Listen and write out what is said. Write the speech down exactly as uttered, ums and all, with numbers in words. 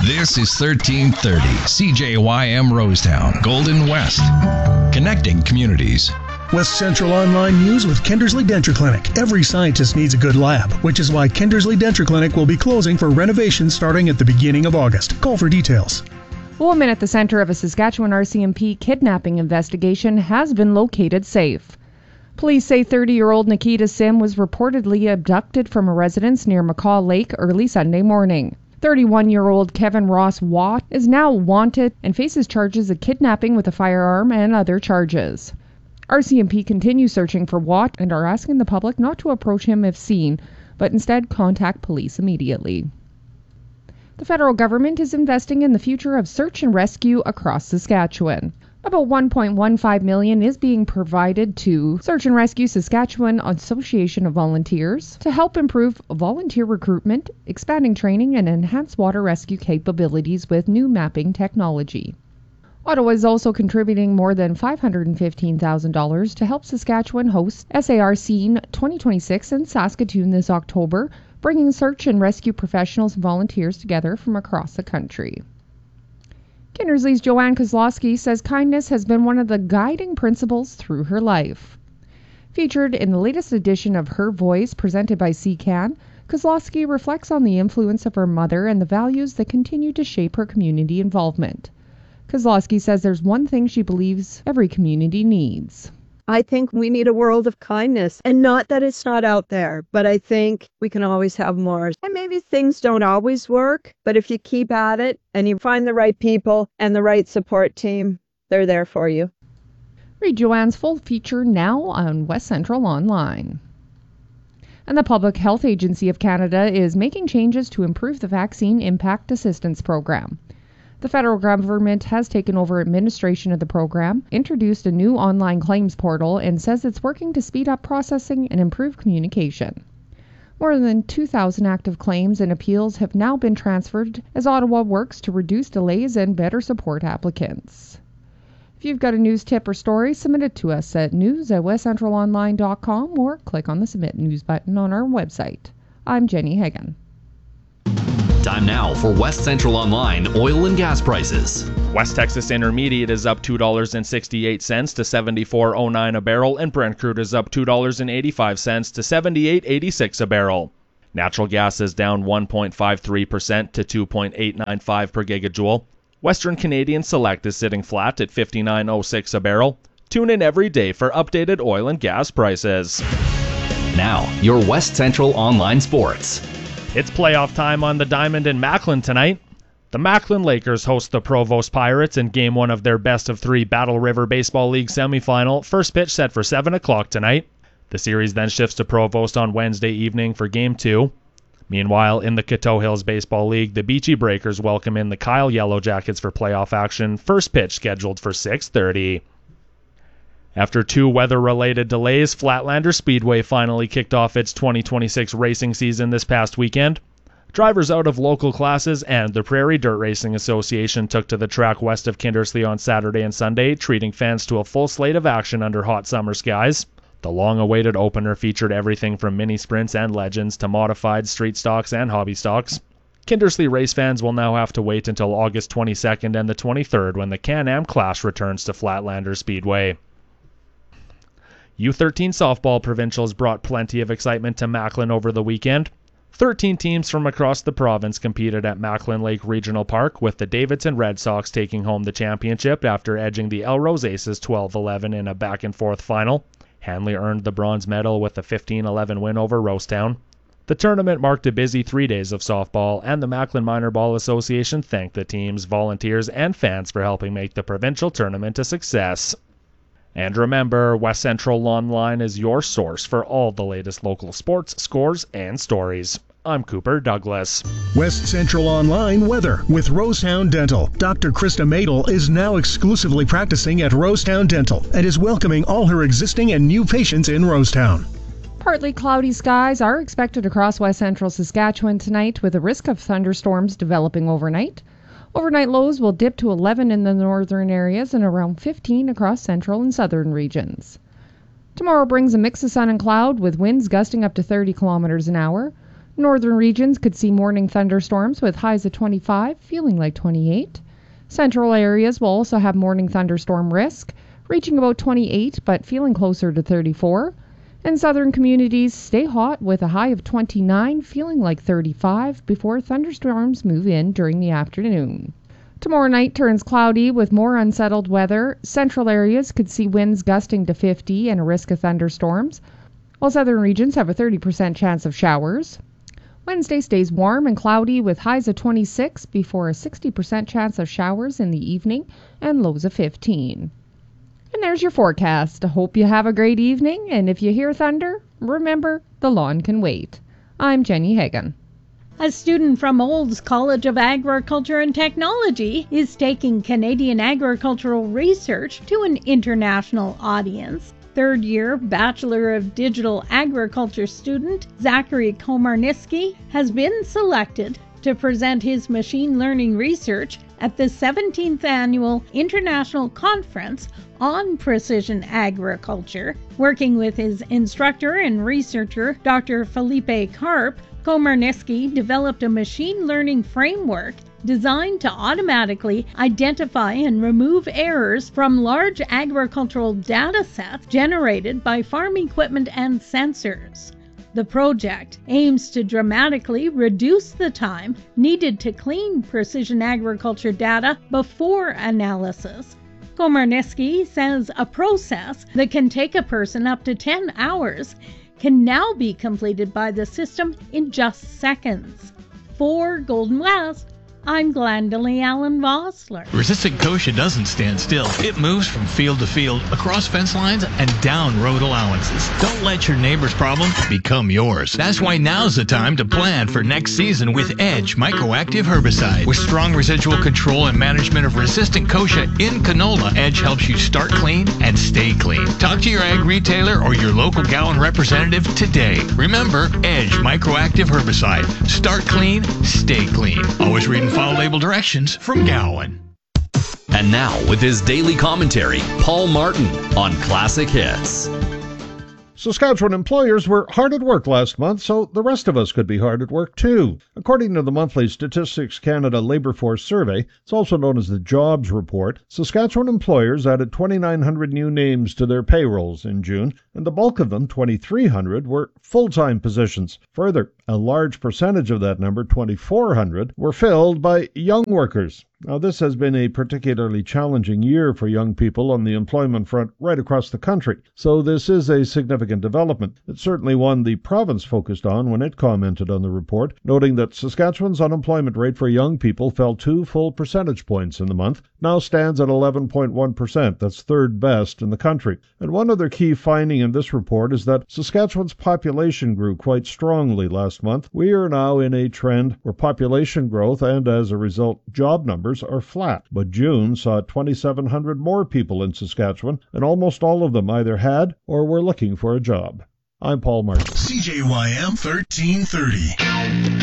This is thirteen thirty C J Y M Rosetown, Golden West, connecting communities. West Central Online News with Kindersley Denture Clinic. Every scientist needs a good lab, which is why Kindersley Denture Clinic will be closing for renovation starting at the beginning of August. Call for details. A woman at the center of a Saskatchewan R C M P kidnapping investigation has been located safe. Police say thirty-year-old Nikita Sim was reportedly abducted from a residence near Macaw Lake early Sunday morning. thirty-one-year-old Kevin Ross Watt is now wanted and faces charges of kidnapping with a firearm and other charges. R C M P continues searching for Watt and are asking the public not to approach him if seen, but instead contact police immediately. The federal government is investing in the future of search and rescue across Saskatchewan. About one point one five million dollars is being provided to Search and Rescue Saskatchewan Association of Volunteers to help improve volunteer recruitment, expanding training, and enhance water rescue capabilities with new mapping technology. Ottawa is also contributing more than five hundred fifteen thousand dollars to help Saskatchewan host S A R Scene twenty twenty-six in Saskatoon this October, bringing search and rescue professionals and volunteers together from across the country. Kindersley's Joanne Kozlowski says kindness has been one of the guiding principles through her life. Featured in the latest edition of Her Voice presented by C C A N, Kozlowski reflects on the influence of her mother and the values that continue to shape her community involvement. Kozlowski says there's one thing she believes every community needs. I think we need a world of kindness, and not that it's not out there, but I think we can always have more. And maybe things don't always work, but if you keep at it and you find the right people and the right support team, they're there for you. Read Joanne's full feature now on West Central Online. And the Public Health Agency of Canada is making changes to improve the Vaccine Impact Assistance Program. The federal government has taken over administration of the program, introduced a new online claims portal, and says it's working to speed up processing and improve communication. More than two thousand active claims and appeals have now been transferred as Ottawa works to reduce delays and better support applicants. If you've got a news tip or story, submit it to us at news at west central online dot com or click on the Submit News button on our website. I'm Jenny Hagan. Time now for West Central Online oil and gas prices. West Texas Intermediate is up two dollars and sixty-eight cents to seventy-four dollars and nine a barrel, and Brent crude is up two dollars and eighty-five cents to seventy-eight dollars and eighty-six a barrel. Natural gas is down one point five three percent to two point eight nine five per gigajoule. Western Canadian Select is sitting flat at fifty-nine dollars and six a barrel. Tune in every day for updated oil and gas prices. Now, your West Central Online sports. It's playoff time on the Diamond in Macklin tonight. The Macklin Lakers host the Provost Pirates in Game one of their best-of-three Battle River Baseball League semifinal. First pitch set for seven o'clock tonight. The series then shifts to Provost on Wednesday evening for Game two. Meanwhile, in the Coteau Hills Baseball League, the Beachy Breakers welcome in the Kyle Yellow Jackets for playoff action. First pitch scheduled for six thirty. After two weather-related delays, Flatlander Speedway finally kicked off its twenty twenty-six racing season this past weekend. Drivers out of local classes and the Prairie Dirt Racing Association took to the track west of Kindersley on Saturday and Sunday, treating fans to a full slate of action under hot summer skies. The long-awaited opener featured everything from mini sprints and legends to modified street stocks and hobby stocks. Kindersley race fans will now have to wait until August twenty-second and the twenty-third when the Can-Am Clash returns to Flatlander Speedway. U thirteen softball provincials brought plenty of excitement to Macklin over the weekend. thirteen teams from across the province competed at Macklin Lake Regional Park, with the Davidson Red Sox taking home the championship after edging the Elrose Aces twelve eleven in a back-and-forth final. Hanley earned the bronze medal with a fifteen eleven win over Rosetown. The tournament marked a busy three days of softball, and the Macklin Minor Ball Association thanked the teams, volunteers, and fans for helping make the provincial tournament a success. And remember, West Central Online is your source for all the latest local sports, scores, and stories. I'm Cooper Douglas. West Central Online weather with Rosetown Dental. Doctor Krista Madel is now exclusively practicing at Rosetown Dental and is welcoming all her existing and new patients in Rosetown. Partly cloudy skies are expected across West Central Saskatchewan tonight, with a risk of thunderstorms developing overnight. Overnight lows will dip to eleven in the northern areas and around fifteen across central and southern regions. Tomorrow brings a mix of sun and cloud, with winds gusting up to thirty kilometers an hour. Northern regions could see morning thunderstorms with highs of twenty-five, feeling like twenty-eight. Central areas will also have morning thunderstorm risk, reaching about twenty-eight but feeling closer to thirty-four. And southern communities stay hot with a high of twenty-nine, feeling like thirty-five before thunderstorms move in during the afternoon. Tomorrow night turns cloudy with more unsettled weather. Central areas could see winds gusting to fifty and a risk of thunderstorms, while southern regions have a thirty percent chance of showers. Wednesday stays warm and cloudy with highs of twenty-six before a sixty percent chance of showers in the evening and lows of fifteen. And there's your forecast. I hope you have a great evening, and if you hear thunder, remember, the lawn can wait. I'm Jenny Hagan. A student from Olds College of Agriculture and Technology is taking Canadian agricultural research to an international audience. Third-year Bachelor of Digital Agriculture student Zachary Komarniski has been selected to present his machine learning research at the seventeenth Annual International Conference on Precision Agriculture. Working with his instructor and researcher, Doctor Felipe Karp, Komarniski developed a machine learning framework designed to automatically identify and remove errors from large agricultural data sets generated by farm equipment and sensors. The project aims to dramatically reduce the time needed to clean precision agriculture data before analysis. Komarniski says a process that can take a person up to ten hours can now be completed by the system in just seconds. For Golden West, I'm Glendalee Allen Vossler. Resistant kochia doesn't stand still. It moves from field to field, across fence lines, and down road allowances. Don't let your neighbor's problem become yours. That's why now's the time to plan for next season with Edge Microactive Herbicide. With strong residual control and management of resistant kochia in canola, Edge helps you start clean and stay clean. Talk to your ag retailer or your local Gowan representative today. Remember, Edge Microactive Herbicide. Start clean, stay clean. Always read and follow label directions from Gowan. And now, with his daily commentary, Paul Martin on Classic Hits. Saskatchewan employers were hard at work last month, so the rest of us could be hard at work too. According to the monthly Statistics Canada Labour Force Survey, it's also known as the Jobs Report, Saskatchewan employers added twenty-nine hundred new names to their payrolls in June, and the bulk of them, twenty-three hundred, were full-time positions. Further, a large percentage of that number, twenty-four hundred, were filled by young workers. Now, this has been a particularly challenging year for young people on the employment front right across the country, so this is a significant development. It's certainly one the province focused on when it commented on the report, noting that Saskatchewan's unemployment rate for young people fell two full percentage points in the month, now stands at eleven point one percent. That's third best in the country. And one other key finding in this report is that Saskatchewan's population grew quite strongly last month. We are now in a trend where population growth and, as a result, job numbers are flat, but June saw twenty-seven hundred more people in Saskatchewan, and almost all of them either had or were looking for a job. I'm Paul Martin. C J Y M thirteen thirty.